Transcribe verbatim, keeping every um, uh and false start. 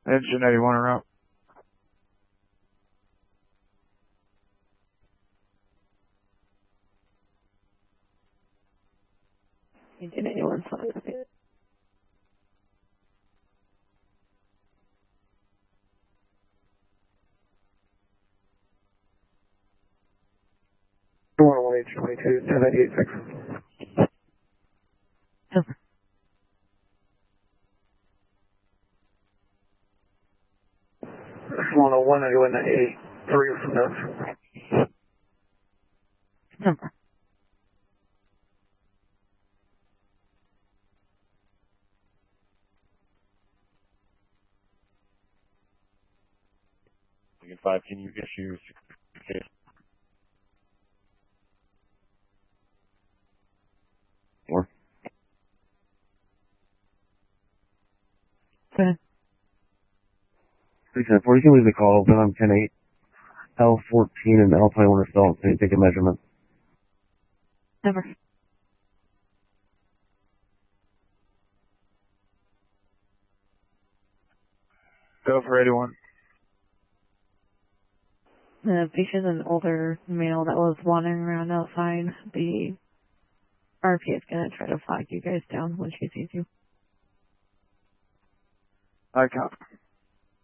Engine eighty-one are up. Engine eighty-one, fine. Okay. one one H twenty-two, ten ninety-eight six. Over. one oh one, ninety-one, ninety-three from those. Over. five, can you issue six? Four. Go ahead. six ten four, you can leave the call open. I'm ten eight. L fourteen and L twenty-one are still, so you take a measurement. Over. Go for eighty-one. The patient's an older male that was wandering around outside. The R P is going to try to flag you guys down when she sees you. I copy.